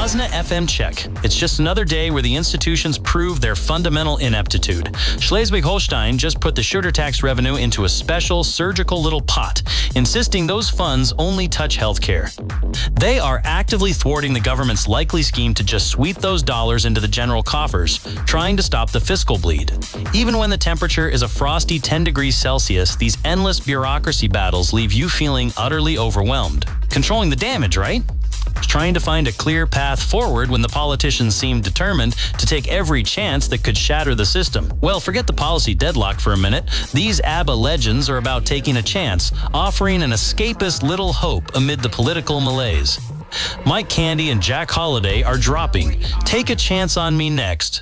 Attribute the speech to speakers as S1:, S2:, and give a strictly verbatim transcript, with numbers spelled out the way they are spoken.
S1: Bosna F M check. It's just another day where the institutions prove their fundamental ineptitude. Schleswig-Holstein just put the sugar tax revenue into a special surgical little pot, insisting those funds only touch healthcare. They are actively thwarting the government's likely scheme to just sweep those dollars into the general coffers, trying to stop the fiscal bleed. Even when the temperature is a frosty ten degrees Celsius, these endless bureaucracy battles leave you feeling utterly overwhelmed. Controlling the damage, right? Trying to find a clear path forward when the politicians seem determined to take every chance that could shatter the system. Well, forget the policy deadlock for a minute. These ABBA legends are about taking a chance, offering an escapist little hope amid the political malaise. Mike Candy and Jack Holiday are dropping "Take a Chance on Me" next.